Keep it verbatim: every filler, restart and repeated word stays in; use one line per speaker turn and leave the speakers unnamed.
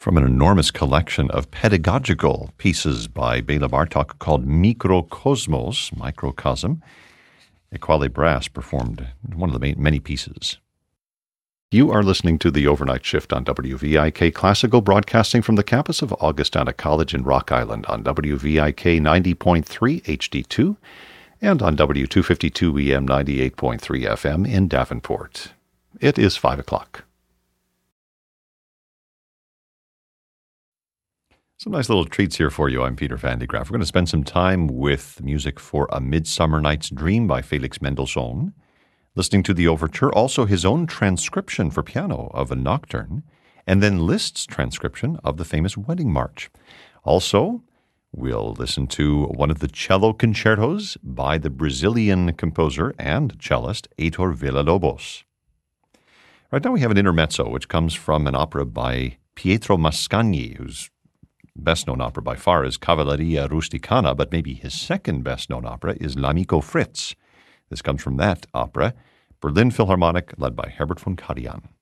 from an enormous collection of pedagogical pieces by Bela Bartok called Mikrokosmos, Microcosm. Equale Brass performed one of the many pieces. You are listening to The Overnight Shift on W V I K Classical, broadcasting from the campus of Augustana College in Rock Island on W V I K ninety point three H D two and on W two fifty-two E M ninety-eight point three F M in Davenport. It is five o'clock. Some nice little treats here for you. I'm Peter Van de Graaff. We're going to spend some time with music for A Midsummer Night's Dream by Felix Mendelssohn, listening to the overture, also his own transcription for piano of a nocturne, and then Liszt's transcription of the famous Wedding March. Also, we'll listen to one of the cello concertos by the Brazilian composer and cellist Heitor Villa-Lobos. Right now we have an intermezzo, which comes from an opera by Pietro Mascagni, whose best-known opera by far is Cavalleria Rusticana, but maybe his second best-known opera is L'Amico Fritz. This comes from that opera, Berlin Philharmonic, led by Herbert von Karajan.